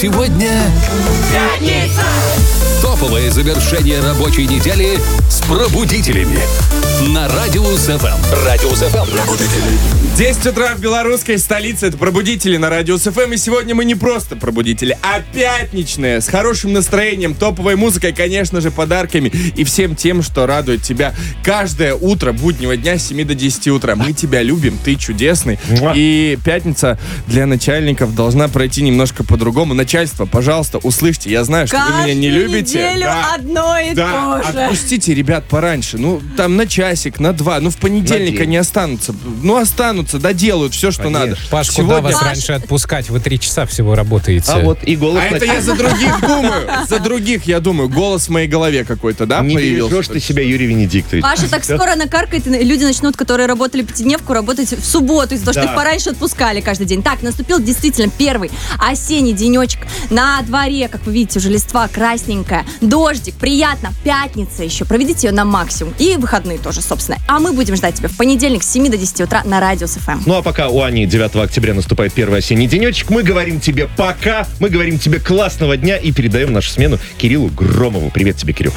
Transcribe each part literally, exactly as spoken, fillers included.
сегодня... Пятница! Топовое завершение рабочей недели с пробудителями на Радиус эф эм. Радиус эф эм. десять утра в белорусской столице. Это пробудители на Радиус эф эм. И сегодня мы не просто пробудители, а пятничные. С хорошим настроением, топовой музыкой, конечно же, подарками. И всем тем, что радует тебя каждое утро буднего дня с семи до десяти утра. Мы тебя любим, ты чудесный. И пятница для начальников должна пройти немножко по-другому. Начальство, пожалуйста, услышьте. Я знаю, что вы меня не любите. Неделю Да. одно и Да, то же. отпустите ребят пораньше. Ну, там на часик, на два. Ну, в понедельник они останутся. Ну, останутся, доделают все, что Конечно. надо. Паш, Сегодня... куда вас Паш... раньше отпускать? Вы три часа всего работаете. А вот и голос... А это я за других думаю. За других я думаю. Голос в моей голове какой-то, да, Не появился? бережешь ты себя, Юрий Венедиктович. Паша так скоро накаркает, и люди начнут, которые работали пятидневку, работать в субботу, из-за того, что Да. их пораньше отпускали каждый день. Так, наступил действительно первый осенний денечек. На дворе, как вы видите, уже листва красненькая, дождик, приятно, пятница еще. Проведите ее на максимум. И выходные тоже, собственно. А мы будем ждать тебя в понедельник с семи до десяти утра на Радиус эф эм. Ну а пока у Ани девятого октября наступает первый осенний денечек, мы говорим тебе пока, мы говорим тебе классного дня и передаем нашу смену Кириллу Громову. Привет тебе, Кирюх.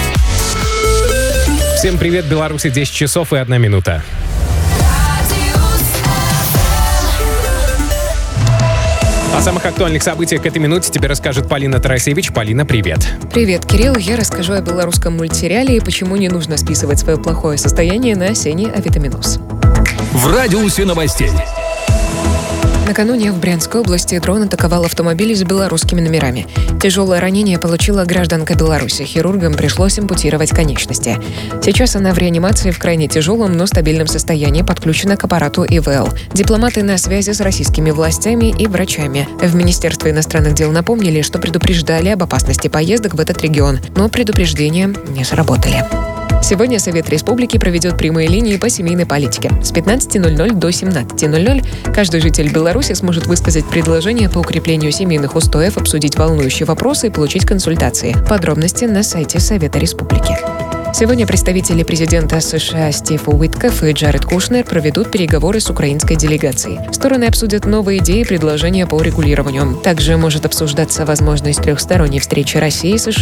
Всем привет, Беларуси, десять часов и одна минута. О самых актуальных событиях к этой минуте тебе расскажет Полина Тарасевич. Полина, привет. Привет, Кирилл. Я расскажу о белорусском мультсериале и почему не нужно списывать свое плохое состояние на осенний авитаминоз. В радиусе новостей. Накануне в Брянской области дрон атаковал автомобиль с белорусскими номерами. Тяжелое ранение получила гражданка Беларуси. Хирургам пришлось ампутировать конечности. Сейчас она в реанимации в крайне тяжелом, но стабильном состоянии, подключена к аппарату и вэ эл. Дипломаты на связи с российскими властями и врачами. В Министерстве иностранных дел напомнили, что предупреждали об опасности поездок в этот регион, но предупреждения не сработали. Сегодня Совет Республики проведет прямые линии по семейной политике. С пятнадцати ноль-ноль до семнадцати ноль-ноль каждый житель Беларуси сможет высказать предложение по укреплению семейных устоев, обсудить волнующие вопросы и получить консультации. Подробности на сайте Совета Республики. Сегодня представители президента США Стив Уиткоф и Джаред Кушнер проведут переговоры с украинской делегацией. Стороны обсудят новые идеи и предложения по урегулированию. Также может обсуждаться возможность трехсторонней встречи России, США